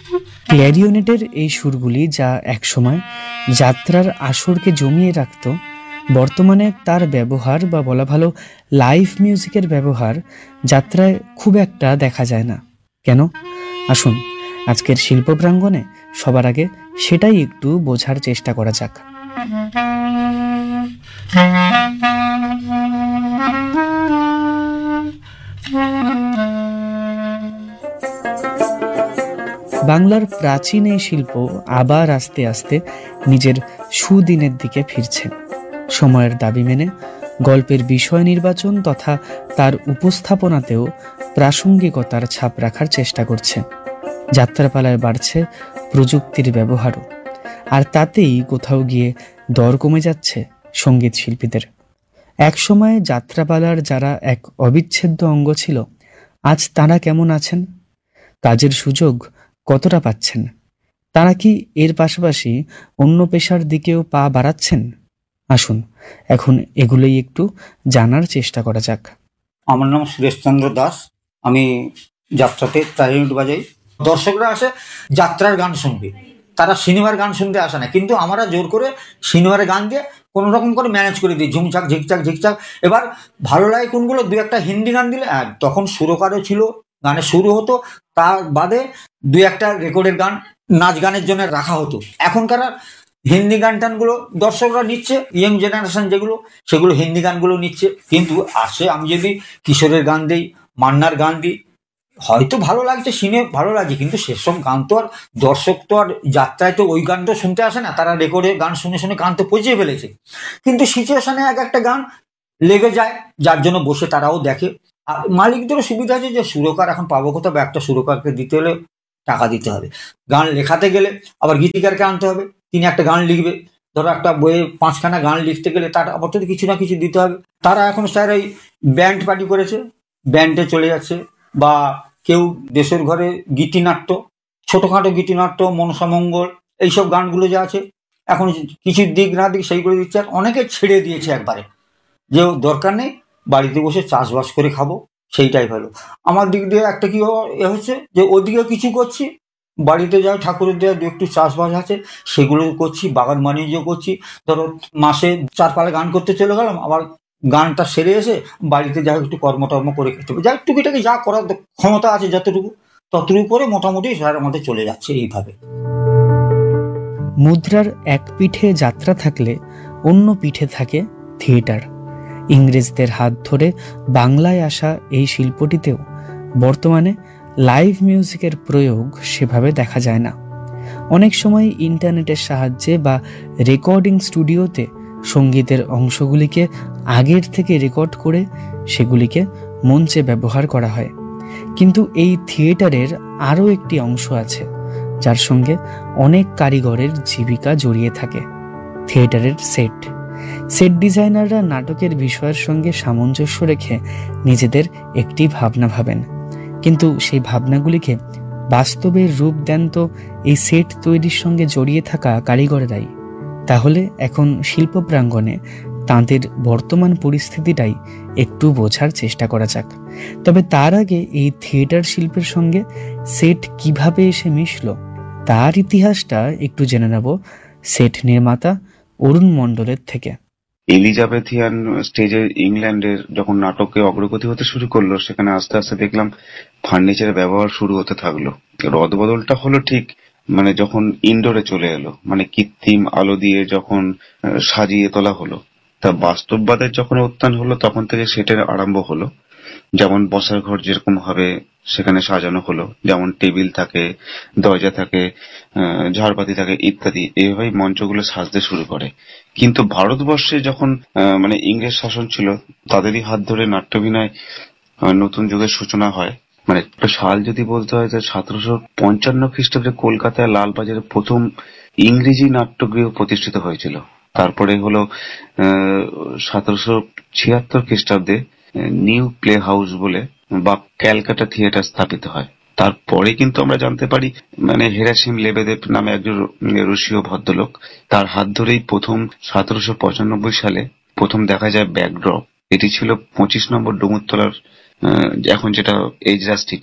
ক্ল্যারিওনেটের এই সুরগুলি যা একসময় যাত্রার আসরকে জমিয়ে রাখত, বর্তমানে তার ব্যবহার বা বলা ভালো লাইভ মিউজিকের ব্যবহার যাত্রায় খুব একটা দেখা যায় না। কেন? আসুন আজকের শিল্প প্রাঙ্গণে সবার আগে সেটাই একটু বোঝার চেষ্টা করা যাক। বাংলার প্রাচীন এই শিল্প আবার আস্তে আস্তে নিজের সুদিনের দিকে ফিরছে। সময়ের দাবি মেনে গল্পের বিষয় নির্বাচন তথা তার উপস্থাপনাতেও প্রাসঙ্গিকতার ছাপ রাখার চেষ্টা করছে। যাত্রাপালায় বাড়ছে প্রযুক্তির ব্যবহারও, আর তাতেই কোথাও গিয়ে দর কমে যাচ্ছে সঙ্গীত শিল্পীদের। একসময় যাত্রাপালার যারা এক অবিচ্ছেদ্য অঙ্গ ছিল, আজ তারা কেমন আছেন? কাজের সুযোগ কতটা পাচ্ছেন? তারা কি এর পাশাপাশি অন্য পেশার দিকেও পা বাড়াচ্ছেন? আসুন এখন এগুলোই একটু জানার চেষ্টা করা যাক। আমার নাম সুরেশচন্দ্র দাস। আমি যাত্রাতে ক্লারিনেট বাজাই। দর্শকরা আসে যাত্রার গান শুনবে, তারা সিনেমার গান শুনতে আসে না, কিন্তু আমরা জোর করে সিনেমার গান দিয়ে কোনো রকম করে ম্যানেজ করে দিই, ঝুমঝাক ঝিকচাক ঝিকচাক। এবার ভালো লাগে কোনগুলো, দু একটা হিন্দি গান দিলে তখন সুরকারও ছিল, গানে শুরু হতো, তার বাদে দু একটা রেকর্ডের গান নাচ গানের জন্য রাখা হতো। এখনকার হিন্দি গান টানগুলো দর্শকরা নিচ্ছে, ইয়ং জেনারেশন যেগুলো, সেগুলো হিন্দি গানগুলো নিচ্ছে। কিন্তু আসে আমি যদি কিশোরের গান দিই, মান্নার গান দিই, হয়তো ভালো লাগছে, শুনে ভালো লাগছে, কিন্তু সেসব গান তো আর দর্শক তো আর যাত্রায় তো ওই গান তো শুনতে আসে না, তারা রেকর্ডে গান শুনে শুনে গান তো পচিয়ে ফেলেছে। কিন্তু সিচুয়েশনে এক একটা গান লেগে যায়, যার জন্য বসে তারাও দেখে। আর মালিকদেরও সুবিধা আছে যে সুরকার এখন পাবো কোথাও, বা একটা সুরকারকে দিতে হলে টাকা দিতে হবে। গান লেখাতে গেলে আবার গীতিকারকে আনতে হবে, তিনি একটা গান লিখবে। ধরো একটা বইয়ে 5খানা গান লিখতে গেলে তার আবার তো কিছু না কিছু দিতে হবে। তারা এখন স্যার এই ব্যান্ড পার্টি করেছে, ব্যান্ডে চলে যাচ্ছে, বা কেউ দেশের ঘরে গীতিনাট্য, ছোটখাটো গীতিনাট্য, মনসামঙ্গল, এইসব গানগুলো যা আছে এখন কিছু দিক না দিক সেইগুলো দিচ্ছে। আর অনেকে ছেড়ে দিয়েছে একবারে, যে দরকার নেই, বাড়িতে বসে চাষবাস করে খাবো, সেইটাই ভালো। আমার দিক দিয়ে একটা কি হচ্ছে যে ওদিকে কিছু করছি, বাড়িতে যাই ঠাকুরের দেওয়া দু একটু চাষবাস আছে সেগুলো করছি, বাগান বাণিজ্য করছি। ধরো মাসে 4 পালা গান করতে চলে গেলাম, আবার গানটা সেরে এসে বাড়িতে যাই একটু কর্মটর্ম করে খেতে হবে, যা টুকিটাকি যা করার ক্ষমতা আছে যতটুকু, ততটুকু করে মোটামুটি সারের মধ্যে চলে যাচ্ছে এইভাবে। মুদ্রার এক পিঠে যাত্রা থাকলে অন্য পিঠে থাকে থিয়েটার। ইংরেজদের হাত ধরে বাংলায় আসা এই শিল্পটিতেও বর্তমানে লাইভ মিউজিকের প্রয়োগ সেভাবে দেখা যায় না। অনেক সময় ইন্টারনেটের সাহায্যে বা রেকর্ডিং স্টুডিওতে সঙ্গীতের অংশগুলিকে আগের থেকে রেকর্ড করে সেগুলিকে মঞ্চে ব্যবহার করা হয়। কিন্তু এই থিয়েটারের আরও একটি অংশ আছে যার সঙ্গে অনেক কারিগরের জীবিকা জড়িয়ে থাকে, থিয়েটারের সেট। সেট ডিজাইনাররা নাটকের বিষয়ের সঙ্গে সামঞ্জস্য রেখে নিজেদের একটি ভাবনা ভাবেন, কিন্তু সেই ভাবনাগুলিকে বাস্তবের রূপ দেন তো এই সেট তৈরির সঙ্গে জড়িয়ে থাকা কারিগরেরাই। তাহলে এখন শিল্প প্রাঙ্গণে তাঁদের বর্তমান পরিস্থিতিটাই একটু বোঝার চেষ্টা করা যাক। তবে তার আগে এই থিয়েটার শিল্পের সঙ্গে সেট কিভাবে এসে মিশল তার ইতিহাসটা একটু জেনে নেব সেট নির্মাতা অরুণ মণ্ডলের থেকে। এলিজাবেথিয়ান স্টেজে ইংল্যান্ডের যখন নাটকে অগ্রগতি হতে শুরু করলো, সেখানে আস্তে আস্তে দেখলাম ফার্নিচারের ব্যবহার শুরু হতে থাকলো। রদবদলটা হলো ঠিক মানে যখন ইনডোরে চলে এলো, মানে কৃত্রিম আলো দিয়ে যখন সাজিয়ে তোলা হলো, তা বাস্তববাদের যখন উত্থান হলো তখন থেকে সেটের আরম্ভ হলো। যেমন বসার ঘর যেরকম হবে সেখানে সাজানো হলো, যেমন টেবিল থাকে, দরজা থাকে, ঝাড়বাতি থাকে ইত্যাদি, এইভাবেই মঞ্চগুলো সাজতে শুরু করে। কিন্তু ভারতবর্ষে যখন মানে ইংরেজ শাসন ছিল, তাদেরই হাত ধরে নাট্যাভিনয় নতুন যুগের সূচনা হয়। মানে সাল যদি বলতে হয়, 1755 খ্রিস্টাব্দে কলকাতায় লালবাজারে প্রথম ইংরেজি নাট্যগৃহ প্রতিষ্ঠিত হয়েছিল। তারপরে হলো 1776 খ্রিস্টাব্দে নিউ প্লে হাউস বলে বা ক্যালকাটা থিয়েটার স্থাপিত হয়। তারপরে কিন্তু আমরা জানতে পারি মানে হেরাসিম লেবেদেব নামে একজন রুশীয় ভদ্রলোক, তার হাত ধরেই প্রথম 1795 সালে প্রথম দেখা যায় ব্যাকড্রপ। এটি ছিল 25 নম্বর ডুমুরতলার, এখন যেটা এজরা স্ট্রিটে,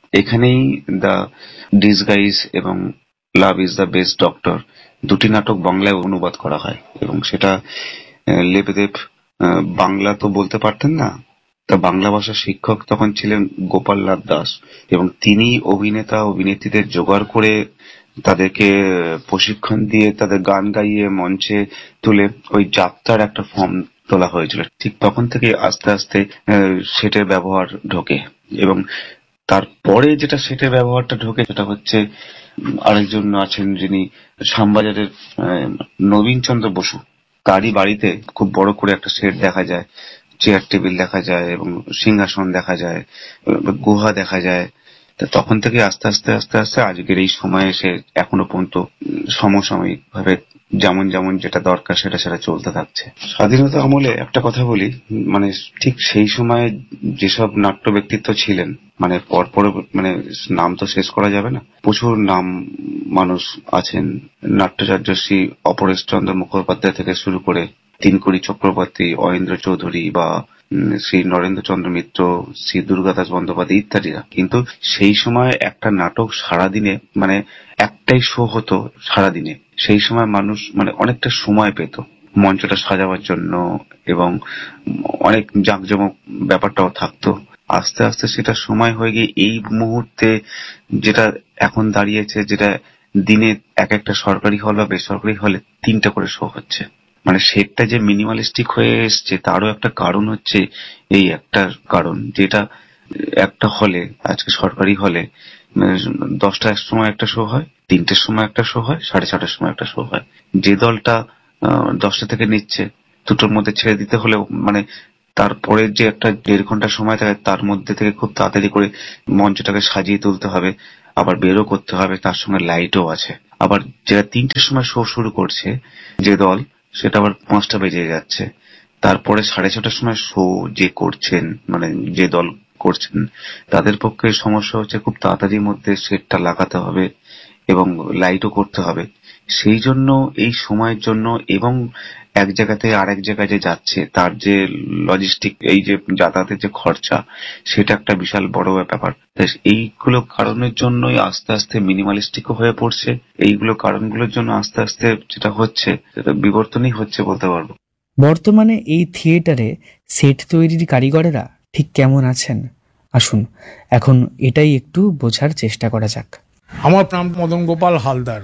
এখানেই দ্য ডিসগাইজ এবং love is the best doctor দুটি নাটক বাংলায় অনুবাদ করা হয়, এবং সেটা লেবেদেব বাংলা তো বলতে পারতেন না, তা বাংলা ভাষার শিক্ষক তখন ছিলেন গোপাল লাল দাস, এবং তিনি অভিনেতা অভিনেত্রীদের জোগাড় করে তাদেরকে প্রশিক্ষণ দিয়ে তাদের গান গাইয়ে মঞ্চে তুলে ওই যাত্রার একটা ফর্ম তোলা হয়েছিল। ঠিক তখন থেকে আস্তে আস্তে সেটের ব্যবহার ঢোকে, এবং তারপরে যেটা সেটের ব্যবহারটা ঢোকে সেটা হচ্ছে আরেকজন আছেন যিনি শ্যামবাজারের নবীন চন্দ্র বসু, তারই বাড়িতে খুব বড় করে একটা সেট দেখা যায়, চেয়ার টেবিল দেখা যায় এবং সিংহাসন দেখা যায়, গুহা দেখা যায়। তা তখন থেকে আস্তে আস্তে আস্তে আস্তে আজকের এই সময়ে এসে এখনো পর্যন্ত সমসাময়িক ভাবে যেমন যেমন যেটা দরকার সেটা সেটা চলতে থাকছে। স্বাধীনতা আমলে একটা কথা বলি, মানে ঠিক সেই সময়ে যেসব নাট্য ব্যক্তিত্ব ছিলেন, মানে পরপর মানে নাম তো শেষ করা যাবে না, প্রচুর নাম মানুষ আছেন। নাট্যাচার্য শ্রী অপরেশ চন্দ্র মুখোপাধ্যায় থেকে শুরু করে তিনকড়ি চক্রবর্তী, অয়েন্দ্র চৌধুরী বা শ্রী নরেন্দ্র চন্দ্র মিত্র, শ্রী দুর্গাদাস বন্দ্যোপাধ্যায় ইত্যাদিরা। কিন্তু সেই সময় একটা নাটক সারাদিনে মানে একটাই শো হতো সারাদিনে, সেই সময় মানুষ মানে অনেকটা সময় পেত মঞ্চটা সাজাবার জন্য, এবং অনেক জাঁকজমক ব্যাপারটাও থাকতো। আস্তে আস্তে সেটা সময় হয়ে গিয়ে এই মুহূর্তে যেটা এখন দাঁড়িয়েছে, যেটা দিনে এক একটা সরকারি হল বা বেসরকারি হলে 3টা করে শো হচ্ছে। মানে সেটটা যে মিনিমালিস্টিক হয়ে এসছে তারও একটা কারণ হচ্ছে এই একটা কারণ, যেটা একটা হলে আজকে সরকারি হলে 10টার সময় একটা শো হয়, 3টের সময় একটা শো হয়, 6:30টার সময় একটা শো হয়। যে দলটা 10টা থেকে নিচ্ছে, দুটোর মধ্যে ছেড়ে দিতে হলেও মানে তারপরে যে একটা 1.5 ঘন্টা সময় থাকে তার মধ্যে থেকে খুব তাড়াতাড়ি করে মঞ্চটাকে সাজিয়ে তুলতে হবে, আবার বেরও করতে হবে, তার সঙ্গে লাইটও আছে। আবার যেটা 3টের সময় শো শুরু করছে যে দল, সেটা আবার 5টা বেজে যাচ্ছে। তারপরে 6:30টার সময় শো যে করছেন মানে যে দল করছেন তাদের পক্ষে সমস্যা হচ্ছে খুব তাড়াতাড়ির মধ্যে সেটটা লাগাতে হবে এবং লাইটও করতে হবে। সেই জন্য এই সময়ের জন্য এবং এক জায়গা থেকে আরেক জায়গায় যে যাচ্ছে তার যে লজিস্টিক, এই যে যাতায়াতের যে খরচা, সেটা একটা বিশাল বড় ব্যাপার। এইগুলো কারণের জন্যই আস্তে আস্তে মিনিমালিস্টিকও হয়ে পড়ছে। এইগুলো কারণগুলোর জন্য আস্তে আস্তে যেটা হচ্ছে সেটা বিবর্তনই হচ্ছে বলতে পারবো। বর্তমানে এই থিয়েটারে সেট তৈরির কারিগরেরা ঠিক কেমন আছেন, আসুন এখন এটাই একটু বোঝার চেষ্টা করা যাক। আমার নাম মদন গোপাল হালদার।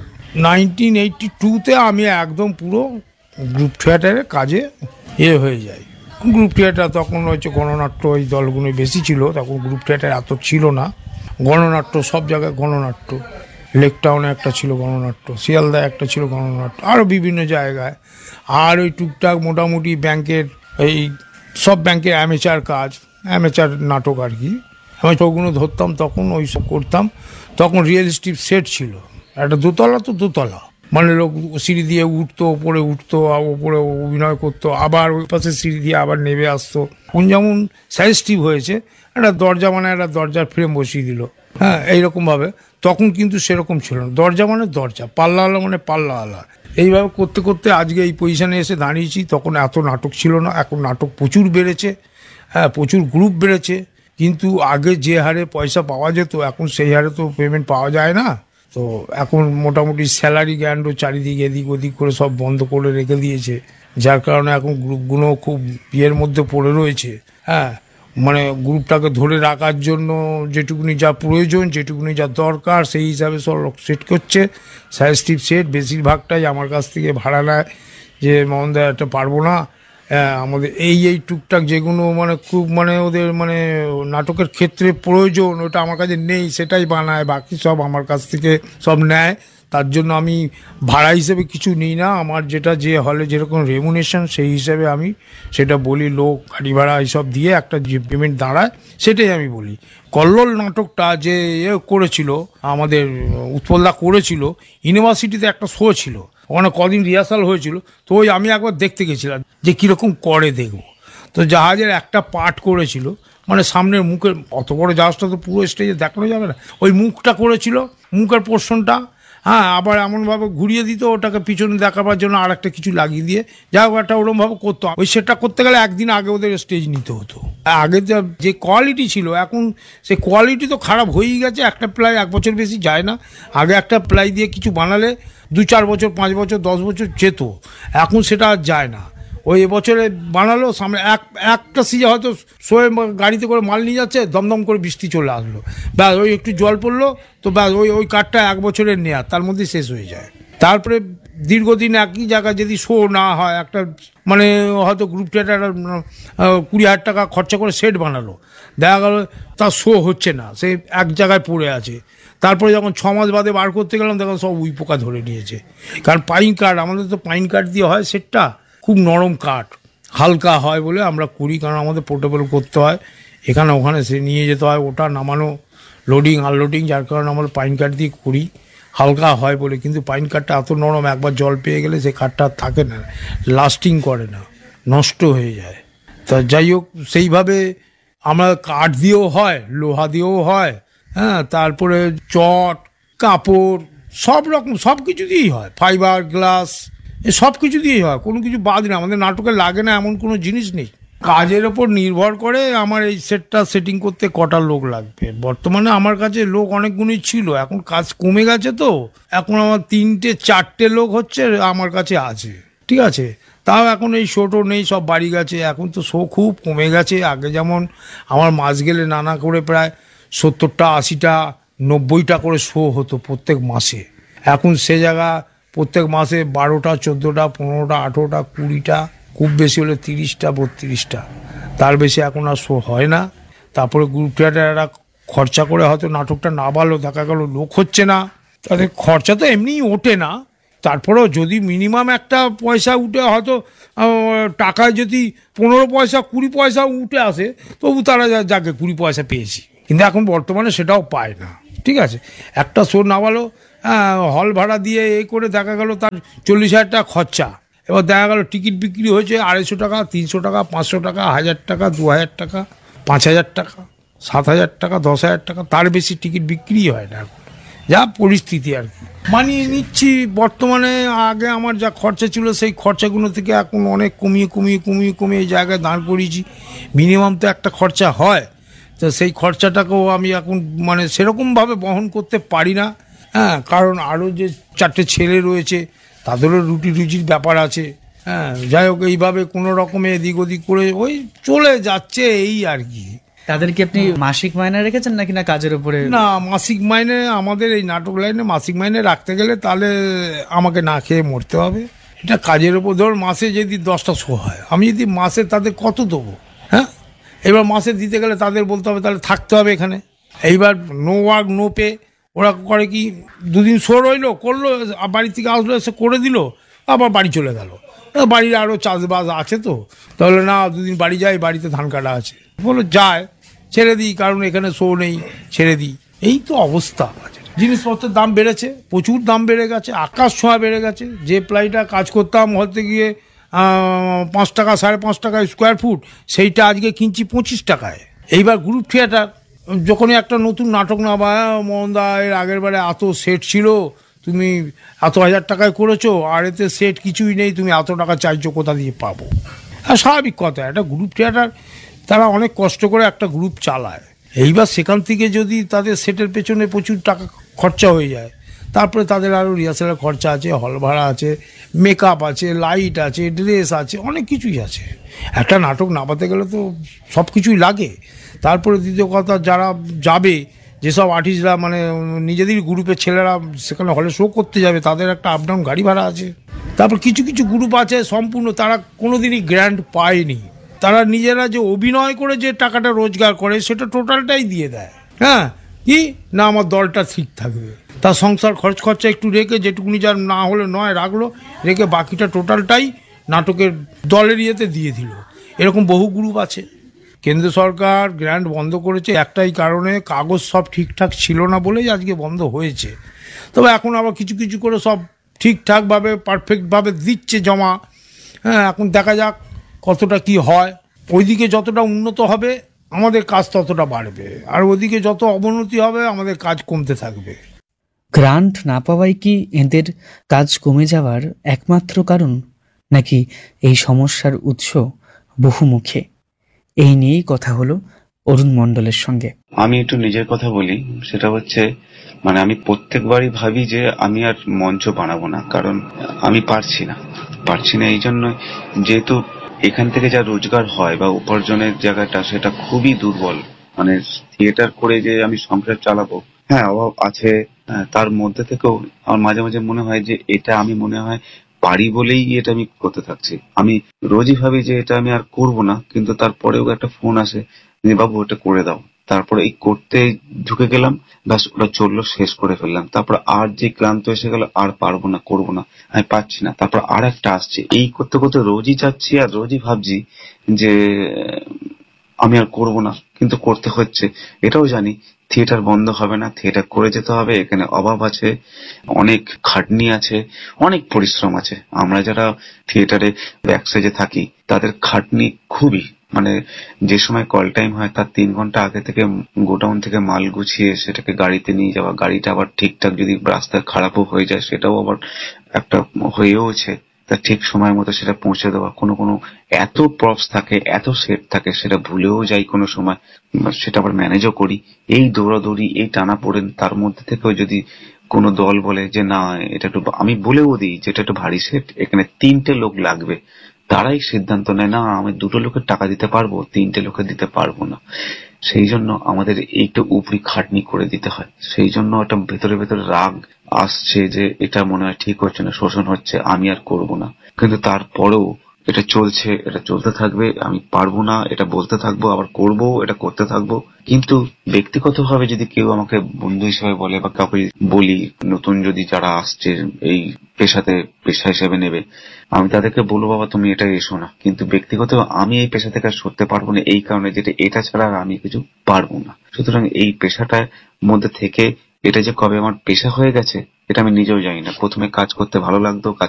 1982-তে আমি একদম পুরো গ্রুপ থিয়েটারে কাজে হয়ে যাই। গ্রুপ থিয়েটার তখন হচ্ছে গণনাট্য, এই দলগুলো বেশি ছিল, তখন গ্রুপ থিয়েটার এত ছিল না। গণনাট্য সব জায়গায় গণনাট্য, লেক টাউনে একটা ছিল গণনাট্য, শিয়ালদায় একটা ছিল গণনাট্য, আরও বিভিন্ন জায়গায়। আর ওই টুকটাক মোটামুটি ব্যাংকের, এই সব ব্যাংকের অ্যামেচার কাজ, অ্যামেচার নাটক আর কি, আমি ওগুলো ধরতাম, তখন ওই সব করতাম। তখন রিয়েলিস্টিক সেট ছিল, একটা দোতলা তো দোতলা, মানে লোক সিঁড়ি দিয়ে উঠতো, ওপরে উঠতো, ওপরে অভিনয় করতো, আবার ওই পাশে সিঁড়ি দিয়ে আবার নেমে আসতো। কোন যেমন সাজেস্টিভ হয়েছে, একটা দরজা মানে একটা দরজার ফ্রেম বসিয়ে দিল, হ্যাঁ এইরকমভাবে। তখন কিন্তু সেরকম ছিল না, দরজা মানে দরজা, পাল্লাওয়ালা মানে পাল্লাওয়ালা। এইভাবে করতে করতে আজকে এই পজিশনে এসে দাঁড়িয়েছি। তখন এত নাটক ছিল না, এখন নাটক প্রচুর বেড়েছে, হ্যাঁ প্রচুর গ্রুপ বেড়েছে। কিন্তু আগে যে হারে পয়সা পাওয়া যেত এখন সেই হারে তো পেমেন্ট পাওয়া যায় না। তো এখন মোটামুটি স্যালারি গ্যান্ডও চারিদিকে এদিক ওদিক করে সব বন্ধ করে রেখে দিয়েছে, যার কারণে এখন গ্রুপগুলো খুব ইয়ের মধ্যে পড়ে রয়েছে। হ্যাঁ মানে গ্রুপটাকে ধরে রাখার জন্য যেটুকুনি যা প্রয়োজন, যেটুকুনি যা দরকার, সেই হিসাবে সব সেট করছে। সাজেস্টিভ সেট বেশিরভাগটাই আমার কাছ থেকে ভাড়া নেয়, যে মোহনদা একটা পারবো না, আমাদের এই টুকটাক যেগুলো মানে খুব মানে ওদের মানে নাটকের ক্ষেত্রে প্রয়োজন, ওটা আমার কাছে নেই, সেটাই বানায়, বাকি সব আমার কাছ থেকে সব নেয়। তার জন্য আমি ভাড়া হিসেবে কিছু নিই না, আমার যেটা যে হলে যেরকম রেমুনেশন সেই হিসেবে আমি সেটা বলি, লোক গাড়ি ভাড়া এইসব দিয়ে একটা যে পেমেন্ট দাঁড়ায় সেটাই আমি বলি। কল্লোল নাটকটা যে করেছিল আমাদের উৎপলদা করেছিল, ইউনিভার্সিটিতে একটা শো ছিল, ওখানে কদিন রিহার্সাল হয়েছিল, তো ওই আমি একবার দেখতে গেছিলাম যে কীরকম করে দেখবো। তো জাহাজের একটা পার্ট করেছিল, মানে সামনের মুখের, অত বড় জাহাজটা তো পুরো স্টেজে দেখানো যাবে না, ওই মুখটা করেছিল, মুখের পোর্শনটা, হ্যাঁ, আবার এমনভাবে ঘুরিয়ে দিত ওটাকে পিছনে দেখাবার জন্য আর একটা কিছু লাগিয়ে দিয়ে, যা হোক একটা ওরমভাবে করতো। ওই সেটটা করতে গেলে একদিন আগে ওদের স্টেজ নিতে হতো। আগে যে কোয়ালিটি ছিল, এখন সেই কোয়ালিটি তো খারাপ হয়েই গেছে। একটা প্লাই 1 বছর বেশি যায় না। আগে একটা প্লাই দিয়ে কিছু বানালে 2-4 বছর, 5 বছর, 10 বছর যেত, এখন সেটা আর যায় না। ওই এবছরে বানালো, সামনে একটা সিজে হয়তো শোয়ে গাড়িতে করে মাল নিয়ে যাচ্ছে, দমদম করে বৃষ্টি চলে আসলো, ব্যাস ওই একটু জল পড়লো, তো ব্যাস ওই কাঠটা 1 বছরের নেয়া, তার মধ্যে শেষ হয়ে যায়। তারপরে দীর্ঘদিন একই জায়গায় যদি শো না হয়, একটা মানে হয়তো গ্রুপ থিয়েটার 20,000 টাকা খরচা করে সেট বানালো, দেখা গেল তার শো হচ্ছে না, সে এক জায়গায় পড়ে আছে। তারপরে যখন 6 মাস বাদে বার করতে গেলাম, তখন সব উই পোকা ধরে নিয়েছে। কারণ পাইন কাঠ, আমাদের তো পাইন কাঠ দিয়ে হয় সেটটা, খুব নরম কাঠ, হালকা হয় বলে আমরা করি, কারণ আমাদের পোর্টেবল করতে হয়, এখানে ওখানে সে নিয়ে যেতে হয়, ওটা নামানো, লোডিং আনলোডিং, যার কারণে আমরা পাইন কাঠ দিয়ে করি, হালকা হয় বলে। কিন্তু পাইন কাঠটা এত নরম, একবার জল পেয়ে গেলে সেই কাঠটা থাকে না, লাস্টিং করে না, নষ্ট হয়ে যায়। তা যাই হোক, সেইভাবে আমরা কাঠ দিয়েও হয়, লোহা দিয়েও হয়, হ্যাঁ, তারপরে চট, কাপড়, সব রকম সব কিছু দিয়েই হয়, ফাইবার, গ্লাস, সব কিছু দিয়েই হয়, কোনো কিছু বাদ নেই। আমাদের নাটকে লাগে না এমন কোনো জিনিস নেই। কাজের ওপর নির্ভর করে আমার এই সেটটা সেটিং করতে কটা লোক লাগবে। বর্তমানে আমার কাছে লোক অনেকগুলোই ছিল, এখন কাজ কমে গেছে, তো এখন আমার 3-4টে লোক হচ্ছে আমার কাছে আছে, ঠিক আছে। তাও এখন এই শোটো নেই, সব বাড়ি গেছে, এখন তো শো খুব কমে গেছে। আগে যেমন আমার মাস গেলে নানা করে প্রায় 70টা, 80টা, 90টা করে শো হতো প্রত্যেক মাসে। এখন সে জায়গা প্রত্যেক মাসে 12টা, 14টা, 15টা, 18টা, 20টা, খুব বেশি হলে 30টা, 32টা, তার বেশি এখন আর শো হয় না। তারপরে গ্রুপ থিয়েটাররা খরচা করে হয়তো নাটকটা না ভালো, দেখা গেল লোক হচ্ছে না, তাদের খরচা তো এমনিই ওঠে না। তারপরেও যদি মিনিমাম একটা পয়সা উঠে, হয়তো টাকায় যদি 15 পয়সা 20 পয়সা উঠে আসে, তবু তারা যাকে 20 পয়সা পেয়েছি। কিন্তু এখন বর্তমানে সেটাও পায় না, ঠিক আছে। একটা শো না ভালো, হল ভাড়া দিয়ে এই করে দেখা গেল তার 40,000 টাকা খরচা। এবার দেখা গেল টিকিট বিক্রি হয়েছে 250 টাকা, 300 টাকা, 500 টাকা, 1000 টাকা, 2000 টাকা, 5000 টাকা, 7000 টাকা, 10,000 টাকা, তার বেশি টিকিট বিক্রি হয় না এখন, যা পরিস্থিতি আর কি। মানিয়ে নিচ্ছি বর্তমানে। আগে আমার যা খরচা ছিল, সেই খরচাগুলো থেকে এখন অনেক কমিয়ে এই জায়গায় দাঁড় করিয়েছি। মিনিমাম তো একটা খরচা হয়, তো সেই খরচাটাকেও আমি এখন মানে সেরকমভাবে বহন করতে পারি না, হ্যাঁ, কারণ আরও যে 4টে ছেলে রয়েছে, তাদেরও রুজির ব্যাপার আছে, হ্যাঁ। যাই হোক, এইভাবে কোনো রকমে এদিক ওদিক করে ওই চলে যাচ্ছে, এই আর কি। তাদেরকে আপনি মাসিক মাইনে রেখেছেন নাকি না কাজের উপরে? না, মাসিক মাইনে আমাদের এই নাটক লাইনে মাসিক মাইনে রাখতে গেলে তাহলে আমাকে না খেয়ে মরতে হবে। এটা কাজের উপর, ধর মাসে যদি 10টা শো হয়, আমি যদি মাসে তাদের কত দেবো, হ্যাঁ। এবার মাসে দিতে গেলে তাদের বলতে হবে তাহলে থাকতে হবে এখানে। এইবার নো ওয়ার্ক নো পে, ওরা করে কি, 2 দিন শো রইলো, করলো, বাড়ি থেকে আসলো, এসে করে দিল, আবার বাড়ি চলে গেল। বাড়ির আরও চাষবাস আছে, তো তাহলে না 2 দিন বাড়ি যাই, বাড়িতে ধান কাটা আছে, বলো যায়, ছেড়ে দিই, কারণ এখানে শো নেই, ছেড়ে দিই। এই তো অবস্থা আছে। জিনিসপত্রের দাম বেড়েছে, প্রচুর দাম বেড়ে গেছে, আকাশ ছোঁয়া বেড়ে গেছে। যে প্লাইটা কাজ করতাম হতে গিয়ে 5 টাকা, 5.5 টাকায় স্কোয়ার ফুট, সেইটা আজকে কিনছি 25 টাকায়। এইবার গ্রুপ থিয়েটার যখনই একটা নতুন নাটক না, বা মোহনদা এর আগের বারে এত সেট ছিল, তুমি এত 1000 টাকায় করেছো, আর এতে সেট কিছুই নেই, তুমি এত টাকা চাইছো, কোথা দিয়ে পাবো? আর স্বাভাবিক কথা, একটা গ্রুপ থিয়েটার তারা অনেক কষ্ট করে একটা গ্রুপ চালায়। এইবার সেখান থেকে যদি তাদের সেটের পেছনে প্রচুর টাকা খরচা হয়ে যায়, তারপরে তাদের আরও রিহার্সালের খরচা আছে, হল ভাড়া আছে, মেকআপ আছে, লাইট আছে, ড্রেস আছে, অনেক কিছুই আছে। একটা নাটক নামাতে গেলে তো সব কিছুই লাগে। তারপরে দ্বিতীয় কথা, যারা যাবে, যেসব আর্টিস্টরা মানে নিজেদের গ্রুপের ছেলেরা সেখানে হলে শো করতে যাবে, তাদের একটা আপ ডাউন গাড়ি ভাড়া আছে। তারপর কিছু গ্রুপ আছে সম্পূর্ণ তারা কোনোদিনই গ্র্যান্ড পায়নি, তারা নিজেরা যে অভিনয় করে যে টাকাটা রোজগার করে সেটা টোটালটাই দিয়ে দেয়, হ্যাঁ, কি না আমার দলটা ঠিক থাকবে, তার সংসার খরচা একটু রেখে, যেটুকুনি যার না হলে নয় রাখলো, রেখে বাকিটা টোটালটাই নাটকের দলের ইয়েতে দিয়ে দিল। এরকম বহু গ্রুপ আছে। কেন্দ্র সরকার গ্র্যান্ট বন্ধ করেছে একটাই কারণে, কাগজ সব ঠিকঠাক ছিল না বলেই আজকে বন্ধ হয়েছে। তবে এখন আবার কিছু করে সব ঠিকঠাকভাবে পারফেক্টভাবে দিচ্ছে জমা, হ্যাঁ। এখন দেখা যাক কতটা কি হয়। ওইদিকে যতটা উন্নত হবে আমাদের কাজ ততটা বাড়বে, আর ওইদিকে যত অবনতি হবে আমাদের কাজ কমতে থাকবে। গ্রান্ট না পাওয়াই কি এদের কাজ কমে যাওয়ার একমাত্র কারণ, নাকি এই সমস্যার উৎস বহুমুখী? এই নিয়েই কথা হলো অরুণ মণ্ডলের সঙ্গে। আমি একটু নিজের কথা বলি, সেটা হচ্ছে মানে আমি প্রত্যেকবারই ভাবি যে আমি আর মঞ্চ বানাবো না, কারণ আমি পারছি না এই জন্য, যেহেতু এখান থেকে যা রোজগার হয় বা উপার্জনের জায়গাটা সেটা খুবই দুর্বল। মানে থিয়েটার করে যে আমি সংসার চালাবো, হ্যাঁ অভাব আছে, তার মধ্যে থেকেও আমার মাঝে মাঝে মনে হয় যে এটা আমি মনে হয় পারি বলেই এটা আমি করতে থাকছি। আমি রোজই ভাবি যে এটা আমি আর করব না, কিন্তু তারপরেও একটা ফোন আসে যে বাবু ওটা করে দাও। তারপরে এই করতে ঢুকে গেলাম, ব্যাস ওটা চললো, শেষ করে ফেললাম। তারপর আর যে ক্লান্ত এসে গেল, আর পারবো না, করবো না, আমি পাচ্ছি না। তারপর আর একটা আসছে, এই করতে করতে রোজই চাচ্ছি আর রোজই ভাবছি যে আমি আর করবো না, কিন্তু করতে হচ্ছে। এটাও জানি থিয়েটার বন্ধ হবে না, থিয়েটার করে যেতে হবে। এখানে অভাব আছে, অনেক খাটনি আছে, অনেক পরিশ্রম আছে। আমরা যারা থিয়েটারে ব্যাকস্টেজে থাকি তাদের খাটনি খুবই, মানে যে সময় কল টাইম হয় তার 3 ঘন্টা আগে থেকে গোডাউন থেকে মাল গুছিয়ে সেটাকে গাড়িতে নিয়ে যাওয়া, গাড়িটা আবার ঠিকঠাক যদি রাস্তায় খারাপও হয়ে যায় সেটাও আবার একটা হয়েওছে, তা ঠিক সময় মতো সেটা পৌঁছে দেওয়া। কোনো কোনো এত প্রপস থাকে, এত সেট থাকে, সেটা ভুলেও যাই কোনো সময়, সেটা আবার ম্যানেজও করি। এই দৌড়াদৌড়ি, এই টানাপোড়েন, তার মধ্যে থেকেও যদি কোনো দল বলে যে না এটা একটু, আমি বলেও দিই যে এটা একটু ভারী সেট, এখানে 3টে লোক লাগবে, তারাই সিদ্ধান্ত নেয় না আমি 2টো লোকের টাকা দিতে পারবো, 3টে লোকের দিতে পারবো না। সেই জন্য আমাদের এইটা উপরি খাটনি করে দিতে হয়। সেই জন্য একটা ভেতরে ভেতরে রাগ আসছে যে এটা মনে হয় ঠিক হচ্ছে না, শোষণ হচ্ছে, আমি আর করব না। কিন্তু তারপরেও এটা চলছে, এটা চলতে থাকবে, আমি পারবো না এটা বলতে থাকবো, আবার করব, এটা করতে থাকবো। কিন্তু ব্যক্তিগতভাবে যদি কেউ আমাকে বন্ধু হিসেবে বলে বা কাউকে বলি, নতুন যদি যারা আসছে এই পেশা হিসেবে নেবে, আমি তাদেরকে বলবো বাবা তুমি এটা এসো না। কিন্তু ব্যক্তিগত আমি এই পেশা থেকে আর সরতে পারবো না, এই কারণে যেটা এটা ছাড়া আর আমি কিছু পারবো না। সুতরাং এই পেশাটার মধ্যে থেকে এটা যে কবে আমার পেশা হয়ে গেছে এটা আমি নিজেও জানি না। প্রথমে কাজ করতে ভালো লাগতো,